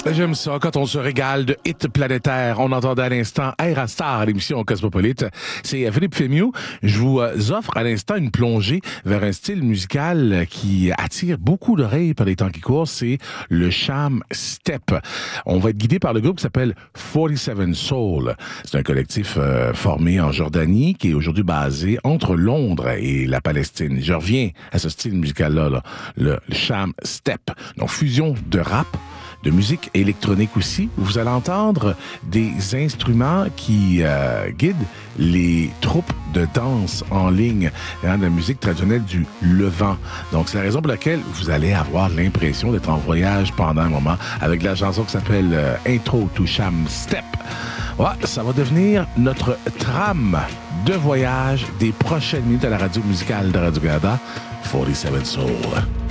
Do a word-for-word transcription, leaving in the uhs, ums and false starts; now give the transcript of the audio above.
J'aime ça quand on se régale de hits planétaires. On entendait à l'instant Aerostar à l'émission Cosmopolite. C'est Philippe Fémieux. Je vous offre à l'instant une plongée vers un style musical qui attire beaucoup d'oreilles par les temps qui courent. C'est le cham step. On va être guidé par le groupe qui s'appelle forty-seven Soul. C'est un collectif euh, formé en Jordanie qui est aujourd'hui basé entre Londres et la Palestine. Je reviens à ce style musical-là, là, le, le cham step. Donc, fusion de rap, de musique électronique aussi. Vous allez entendre des instruments qui euh, guident les troupes de danse en ligne, hein, de la musique traditionnelle du Levant. Donc, c'est la raison pour laquelle vous allez avoir l'impression d'être en voyage pendant un moment avec la chanson qui s'appelle euh, Intro to Cham Step. Ouais, ça va devenir notre trame de voyage des prochaines minutes à la radio musicale de Radio-Canada, forty-seven Soul.